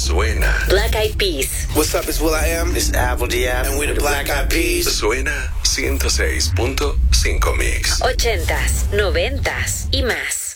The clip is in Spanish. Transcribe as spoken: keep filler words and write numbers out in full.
Suena. Black Eyed Peas. What's up, it's Will I Am. It's Apple Diab. And we're the Black Eyed Peas. Suena ciento seis punto cinco Mix. Ochentas, noventas y más.